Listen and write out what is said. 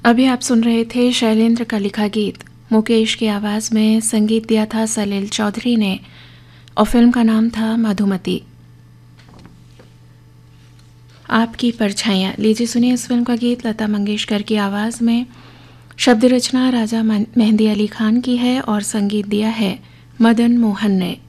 अभी आप सुन रहे थे शैलेंद्र का लिखा गीत। मुकेश की आवाज़ में संगीत दिया था सलील चौधरी ने और फिल्म का नाम था मधुमती। आपकी परछाइयाँ, लीजिए सुनिए इस फिल्म का गीत लता मंगेशकर की आवाज़ में। शब्द रचना राजा मेहंदी अली खान की है और संगीत दिया है मदन मोहन ने।